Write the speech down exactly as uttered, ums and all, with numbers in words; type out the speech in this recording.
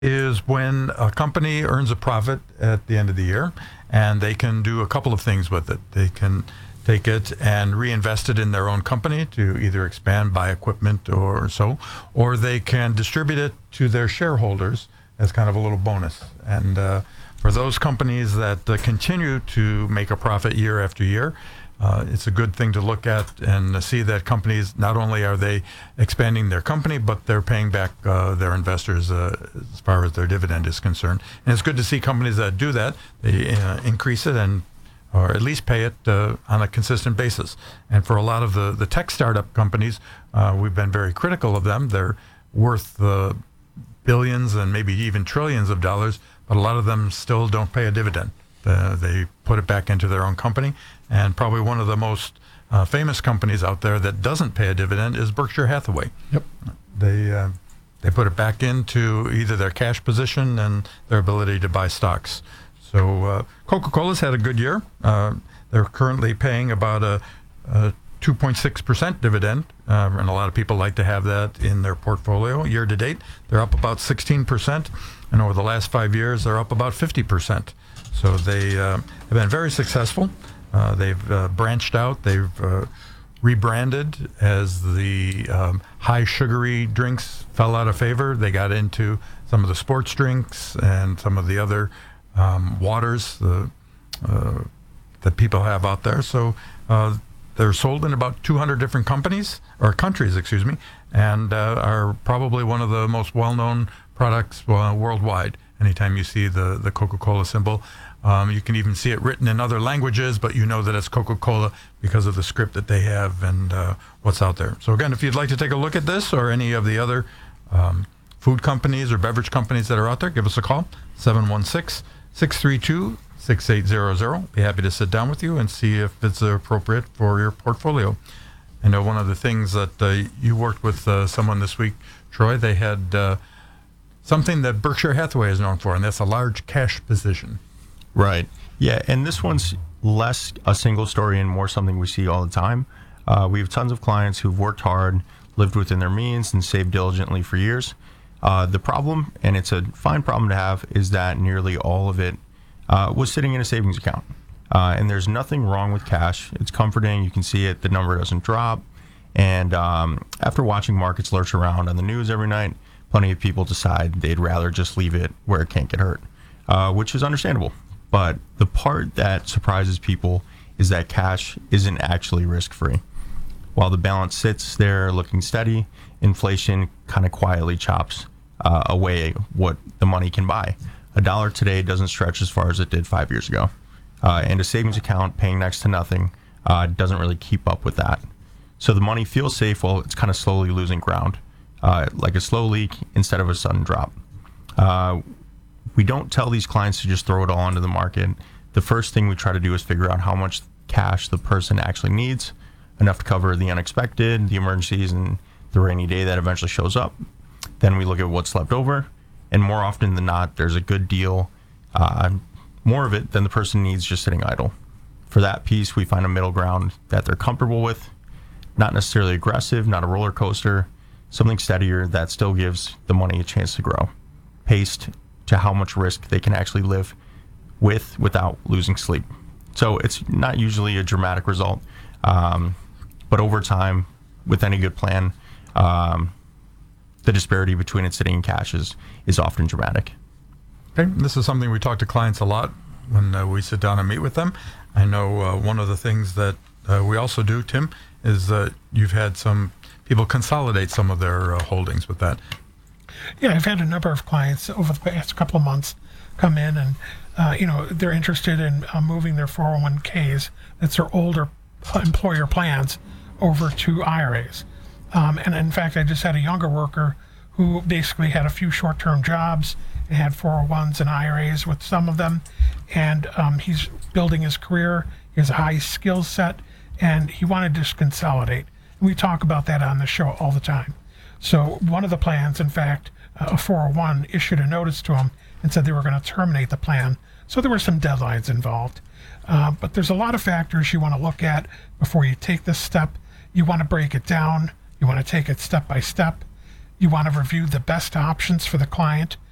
is when a company earns a profit at the end of the year, and they can do a couple of things with it. They can take it and reinvest it in their own company to either expand, buy equipment or so, or they can distribute it to their shareholders as kind of a little bonus. And uh, for those companies that uh, continue to make a profit year after year, Uh, it's a good thing to look at and see that companies, not only are they expanding their company, but they're paying back uh, their investors uh, as far as their dividend is concerned. And it's good to see companies that do that. They uh, increase it and or at least pay it uh, on a consistent basis. And for a lot of the, the tech startup companies, uh, we've been very critical of them. They're worth uh, billions and maybe even trillions of dollars, but a lot of them still don't pay a dividend. Uh, they put it back into their own company, and probably one of the most uh, famous companies out there that doesn't pay a dividend is Berkshire Hathaway. Yep. They uh, they put it back into either their cash position and their ability to buy stocks. So uh, Coca-Cola's had a good year. Uh, they're currently paying about a, a two point six percent dividend, uh, and a lot of people like to have that in their portfolio. Year to date, they're up about sixteen percent, and over the last five years, they're up about fifty percent. So they uh, have been very successful. Uh, they've uh, branched out. They've uh, rebranded as the um, high sugary drinks fell out of favor. They got into some of the sports drinks and some of the other um, waters the, uh, that people have out there. So uh, they're sold in about two hundred different companies, or countries, excuse me, and uh, are probably one of the most well-known products uh, worldwide. Anytime you see the, the Coca-Cola symbol, um, you can even see it written in other languages, but you know that it's Coca-Cola because of the script that they have and uh, what's out there. So again, if you'd like to take a look at this or any of the other um, food companies or beverage companies that are out there, give us a call, seven one six, six three two, six eight zero zero. Be happy to sit down with you and see if it's appropriate for your portfolio. I know one of the things that uh, you worked with uh, someone this week, Troy, they had uh, something that Berkshire Hathaway is known for, and that's a large cash position. Right. Yeah, and this one's less a single story and more something we see all the time. Uh, we have tons of clients who've worked hard, lived within their means, and saved diligently for years. Uh, the problem, and it's a fine problem to have, is that nearly all of it uh, was sitting in a savings account. Uh, and there's nothing wrong with cash. It's comforting. You can see it. The number doesn't drop. And um, after watching markets lurch around on the news every night, plenty of people decide they'd rather just leave it where it can't get hurt, uh, which is understandable. But the part that surprises people is that cash isn't actually risk-free. While the balance sits there looking steady, inflation kind of quietly chops uh, away what the money can buy. A dollar today doesn't stretch as far as it did five years ago. Uh, and a savings account paying next to nothing uh, doesn't really keep up with that. So the money feels safe while it's kind of slowly losing ground, uh, like a slow leak instead of a sudden drop. Uh, we don't tell these clients to just throw it all into the market. The first thing we try to do is figure out how much cash the person actually needs, enough to cover the unexpected, the emergencies, and the rainy day that eventually shows up. Then we look at what's left over, and more often than not, there's a good deal, uh, more of it than the person needs just sitting idle. For that piece, we find a middle ground that they're comfortable with, not necessarily aggressive, not a roller coaster, something steadier that still gives the money a chance to grow, paced to how much risk they can actually live with without losing sleep. So it's not usually a dramatic result, um, but over time, with any good plan, um, the disparity between it sitting in cash is, is often dramatic. Okay, this is something we talk to clients a lot when uh, we sit down and meet with them. I know uh, one of the things that uh, we also do, Tim, is that uh, you've had some people consolidate some of their uh, holdings with that. Yeah, I've had a number of clients over the past couple of months come in and, uh, you know, they're interested in uh, moving their four oh one k's, that's their older employer plans, over to I R As. Um, and in fact, I just had a younger worker who basically had a few short-term jobs and had four oh ones and I R As with some of them. And um, he's building his career, he has a high skill set, and he wanted to just consolidate. And we talk about that on the show all the time. So one of the plans, in fact, uh, a four oh one issued a notice to him and said they were going to terminate the plan. So there were some deadlines involved. Uh, but there's a lot of factors you want to look at before you take this step. You want to break it down. You want to take it step by step. You want to review the best options for the client.